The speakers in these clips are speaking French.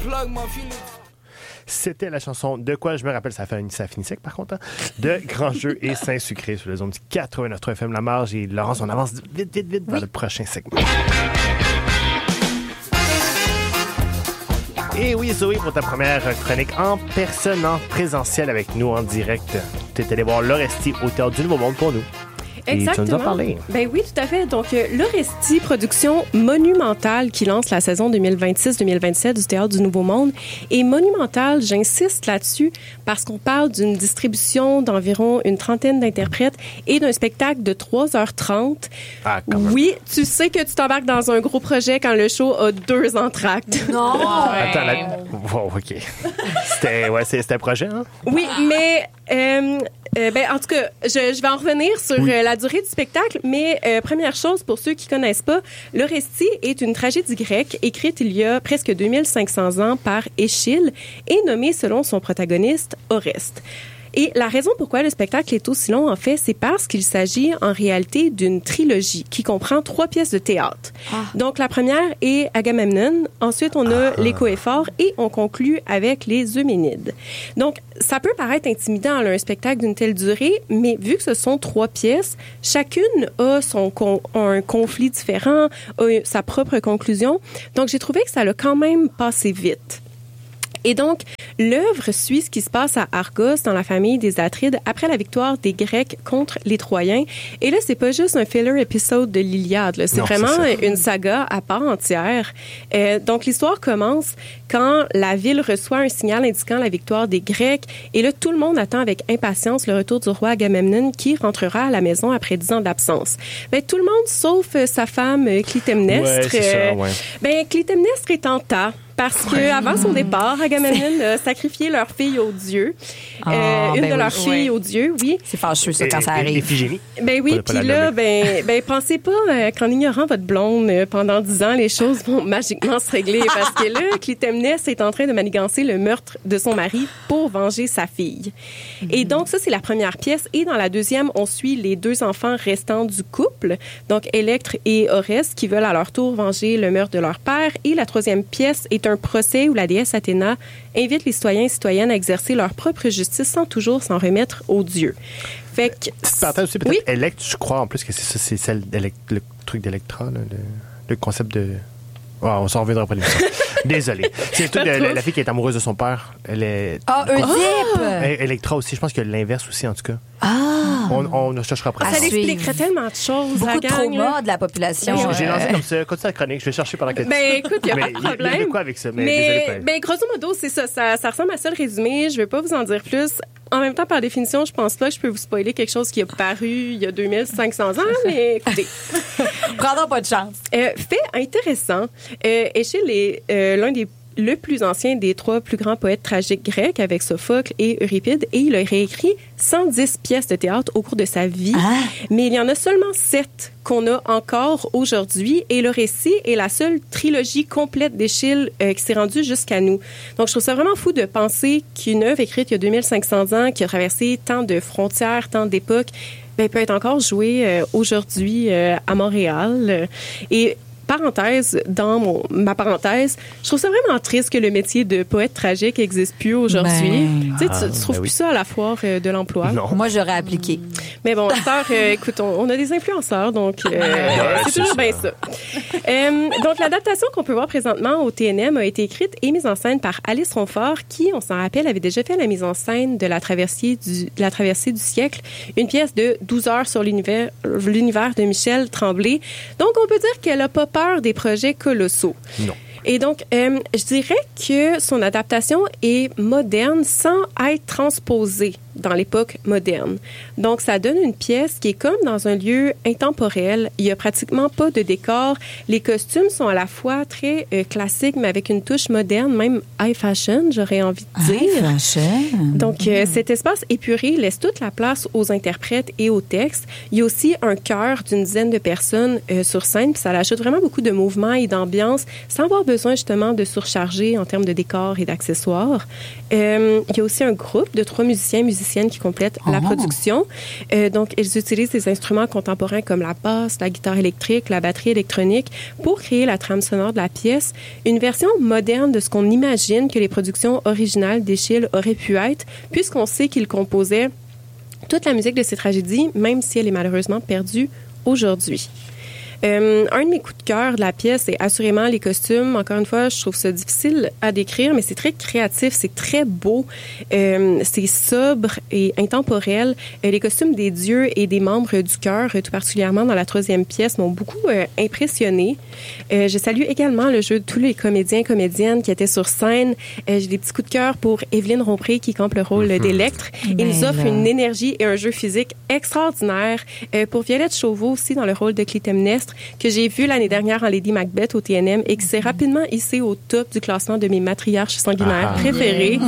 C'était la chanson De quoi je me rappelle, ça finit sec par contre, hein, de Grand Jeu et Saint-Sucré sur les ondes du 89 FM La Marge. Et Laurence, on avance vite vers le prochain segment. Et oui, Zoé, pour ta première chronique en personne, en présentiel avec nous en direct, tu es allé voir L'Oresti au Théâtre du Nouveau Monde pour nous. Exactement. Et tu nous as parlé. Ben oui, tout à fait. Donc, L'Oresti, production monumentale qui lance la saison 2026-2027 du Théâtre du Nouveau Monde. Et monumentale, j'insiste là-dessus, parce qu'on parle d'une distribution d'environ une trentaine d'interprètes et d'un spectacle de 3h30. Ah, quand même. Oui, tu sais que tu t'embarques dans un gros projet quand le show a 2 entractes. Non! Attends, wow, OK. C'était un projet, hein? Oui, mais... en tout cas, je vais en revenir sur la durée du spectacle, mais première chose, pour ceux qui connaissent pas, L'Oresti est une tragédie grecque écrite il y a presque 2500 ans par Échille et nommée selon son protagoniste, Oreste. Et la raison pourquoi le spectacle est aussi long, en fait, c'est parce qu'il s'agit en réalité d'une trilogie qui comprend 3 pièces de théâtre. Donc, la première est Agamemnon. Ensuite, on a Les Coëphores et on conclut avec les Euménides. Donc, ça peut paraître intimidant, là, un spectacle d'une telle durée, mais vu que ce sont 3 pièces, chacune a un conflit différent, a sa propre conclusion. Donc, j'ai trouvé que ça l'a quand même passé vite. Et donc, l'œuvre suit ce qui se passe à Argos, dans la famille des Atrides, après la victoire des Grecs contre les Troyens. Et là, c'est pas juste un filler épisode de l'Iliade, là. C'est vraiment une saga à part entière. Donc, l'histoire commence quand la ville reçoit un signal indiquant la victoire des Grecs. Et là, tout le monde attend avec impatience le retour du roi Agamemnon qui rentrera à la maison après 10 ans d'absence. Ben, tout le monde, sauf sa femme Clytemnestre. Ouais, c'est ça, ouais. Ben, Clytemnestre est en tas. Parce que avant son départ, Agamemnon a sacrifié leur fille aux dieux. Une de leurs filles aux dieux, oui. C'est fâcheux, ça, quand ça arrive. Iphigénie. Ben oui, puis là, pensez pas qu'en ignorant votre blonde pendant 10 ans, les choses vont magiquement se régler. Parce que là, Clytemnestre est en train de manigancer le meurtre de son mari pour venger sa fille. Et donc, ça, c'est la première pièce. Et dans la deuxième, on suit les 2 enfants restants du couple, donc Électre et Oreste, qui veulent à leur tour venger le meurtre de leur père. Et la troisième pièce est un procès où la déesse Athéna invite les citoyens et citoyennes à exercer leur propre justice sans toujours s'en remettre aux dieux. Fait que... Aussi, peut-être Électre, je crois en plus que c'est ça, le truc d'Electra, le concept de... Oh, on s'en reviendra pas de l'émission. Désolé. C'est le truc de la fille qui est amoureuse de son père. Elle est... Oedipe! Electra aussi, je pense qu'il y a l'inverse aussi, en tout cas. On ne cherchera pas. Ça expliquerait tellement de choses. Beaucoup de trauma de la population. J'ai lancé comme ça. Continue la chronique. Je vais chercher pendant que tu... Ben, écoute, il n'y a pas de problème. Il y a de quoi avec ça? Mais grosso modo, c'est ça. Ça ressemble à ça, le résumé. Je ne vais pas vous en dire plus. En même temps, par définition, je pense pas que je peux vous spoiler quelque chose qui a paru il y a 2500 ans, mais écoutez. Prendons pas de chance. Fait intéressant. Échille est le plus ancien des 3 plus grands poètes tragiques grecs avec Sophocle et Euripide et il a réécrit 110 pièces de théâtre au cours de sa vie. Mais il y en a seulement 7 qu'on a encore aujourd'hui et le récit est la seule trilogie complète d'Échille qui s'est rendue jusqu'à nous. Donc, je trouve ça vraiment fou de penser qu'une œuvre écrite il y a 2500 ans, qui a traversé tant de frontières, tant d'époques, peut être encore jouée aujourd'hui à Montréal. Et parenthèse, dans ma parenthèse, je trouve ça vraiment triste que le métier de poète tragique n'existe plus aujourd'hui. Tu trouves plus ça à la foire de l'emploi? Non. Moi, j'aurais appliqué. Mais bon, écoute, on a des influenceurs, donc c'est toujours bien ça. Donc, l'adaptation qu'on peut voir présentement au TNM a été écrite et mise en scène par Alice Ronfort, qui, on s'en rappelle, avait déjà fait la mise en scène de la traversée du siècle, une pièce de 12 heures sur l'univers de Michel Tremblay. Donc, on peut dire qu'elle n'a pas peur des projets colossaux. Non. Et donc, je dirais que son adaptation est moderne sans être transposée dans l'époque moderne. Donc, ça donne une pièce qui est comme dans un lieu intemporel. Il n'y a pratiquement pas de décor. Les costumes sont à la fois très classiques, mais avec une touche moderne, même high fashion, j'aurais envie de dire. High fashion. Donc, cet espace épuré laisse toute la place aux interprètes et aux textes. Il y a aussi un chœur d'une dizaine de personnes sur scène, puis ça ajoute vraiment beaucoup de mouvement et d'ambiance, sans avoir besoin justement de surcharger en termes de décor et d'accessoires. Il y a aussi un groupe de 3 musiciens musiciennes qui complètent la production. Donc, elles utilisent des instruments contemporains comme la basse, la guitare électrique, la batterie électronique pour créer la trame sonore de la pièce, une version moderne de ce qu'on imagine que les productions originales d'Eschyle auraient pu être, puisqu'on sait qu'il composait toute la musique de ces tragédies, même si elle est malheureusement perdue aujourd'hui. Un de mes coups de cœur de la pièce, c'est assurément les costumes. Encore une fois, je trouve ça difficile à décrire, mais c'est très créatif, c'est très beau, c'est sobre et intemporel. Les costumes des dieux et des membres du chœur, tout particulièrement dans la troisième pièce, m'ont beaucoup impressionné. Je salue également le jeu de tous les comédiens et comédiennes qui étaient sur scène. J'ai des petits coups de cœur pour Évelyne Rompré qui campe le rôle d'Électre. Il nous offre une énergie et un jeu physique extraordinaire. Pour Violette Chauveau aussi dans le rôle de Clytemnestre, que j'ai vu l'année dernière en Lady Macbeth au TNM et qui s'est rapidement hissé au top du classement de mes matriarches sanguinaires préférées.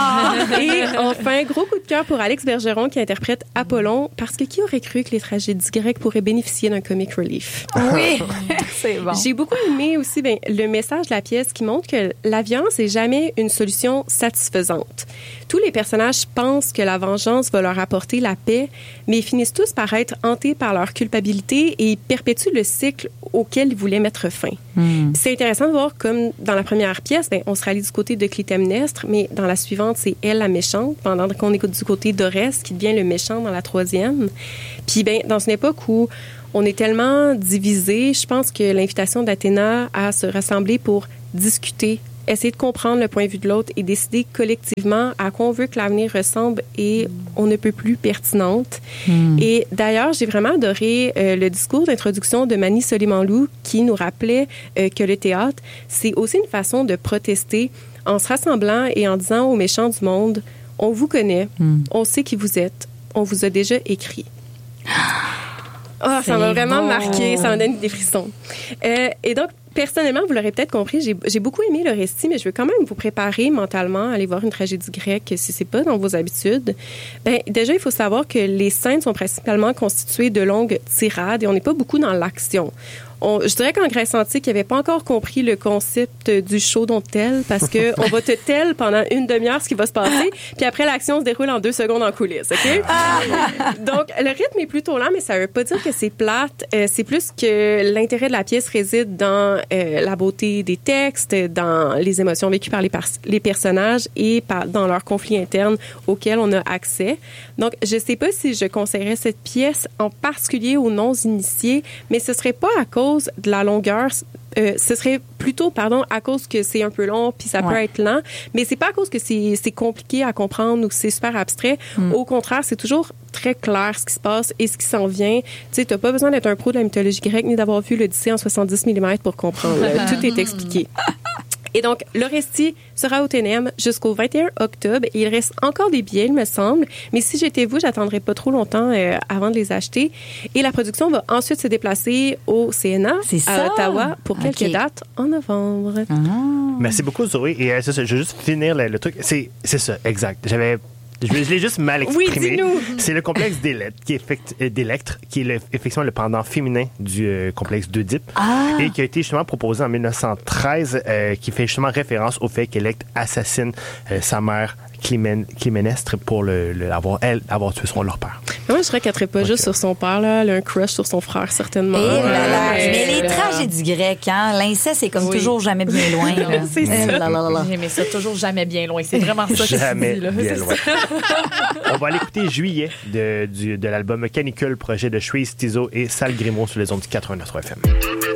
Et enfin, gros coup de cœur pour Alex Bergeron qui interprète Apollon, parce que qui aurait cru que les tragédies grecques pourraient bénéficier d'un comic relief? Oui, c'est bon. J'ai beaucoup aimé aussi le message de la pièce qui montre que la violence n'est jamais une solution satisfaisante. Tous les personnages pensent que la vengeance va leur apporter la paix, mais ils finissent tous par être hantés par leur culpabilité et ils perpétuent le cycle auquel ils voulaient mettre fin. C'est intéressant de voir comme dans la première pièce, on se rallie du côté de Clytemnestre, mais dans la suivante, c'est elle la méchante, pendant qu'on écoute du côté d'Oreste qui devient le méchant dans la troisième. Puis dans une époque où on est tellement divisé, je pense que l'invitation d'Athéna à se rassembler pour discuter, essayer de comprendre le point de vue de l'autre et décider collectivement à quoi on veut que l'avenir ressemble et on ne peut plus pertinente. Et d'ailleurs, j'ai vraiment adoré le discours d'introduction de Mani Soliman-Loup qui nous rappelait que le théâtre, c'est aussi une façon de protester en se rassemblant et en disant aux méchants du monde, on vous connaît, on sait qui vous êtes, on vous a déjà écrit. Ça m'a vraiment marqué, ça m'a donné des frissons. Et donc, personnellement, vous l'aurez peut-être compris, j'ai beaucoup aimé le récit, mais je veux quand même vous préparer mentalement à aller voir une tragédie grecque si c'est pas dans vos habitudes. Déjà, il faut savoir que les scènes sont principalement constituées de longues tirades et on n'est pas beaucoup dans l'action. Je dirais qu'en Grèce antique, il n'y avait pas encore compris le concept du show don't tell parce que on va te tell pendant une demi-heure ce qui va se passer, puis après l'action se déroule en 2 secondes en coulisses, OK? Donc, le rythme est plutôt lent, mais ça veut pas dire que c'est plate. C'est plus que l'intérêt de la pièce réside dans la beauté des textes, dans les émotions vécues par les personnages et dans leurs conflits internes auxquels on a accès. Donc, je sais pas si je conseillerais cette pièce en particulier aux non-initiés, mais ce serait pas à cause de la longueur, ce serait plutôt, à cause que c'est un peu long puis ça peut être lent, mais c'est pas à cause que c'est compliqué à comprendre ou que c'est super abstrait. Au contraire, c'est toujours très clair ce qui se passe et ce qui s'en vient. Tu sais, t'as pas besoin d'être un pro de la mythologie grecque ni d'avoir vu l'Odyssée en 70 mm pour comprendre. Tout est expliqué. Et donc, le récit sera au TNM jusqu'au 21 octobre. Et il reste encore des billets, il me semble. Mais si j'étais vous, j'attendrais pas trop longtemps avant de les acheter. Et la production va ensuite se déplacer au CNA à Ottawa pour quelques dates en novembre. Merci beaucoup, Zoé. Et c'est ça, je vais juste finir le truc. C'est ça, exact. Je l'ai juste mal exprimé. Oui, dis-nous. C'est le complexe d'Électre, qui est effectivement le pendant féminin du complexe d'Oedipe, et qui a été justement proposé en 1913, qui fait justement référence au fait qu'Électre assassine sa mère Clytemnestre pour avoir tué leur père. Moi, je recadrerais pas juste sur son père, là. Elle a un crush sur son frère, certainement. Mais les tragédies grecques, l'inceste, c'est comme toujours jamais bien loin. Là. C'est ça. J'aimais ça, toujours jamais bien loin. C'est vraiment ça que jamais tu dis, là. Bien loin. On va aller écouter Juillet de l'album Canicule, projet de Shreeze, Tizo et Sal Grimaud sur les ondes du 89.3 FM.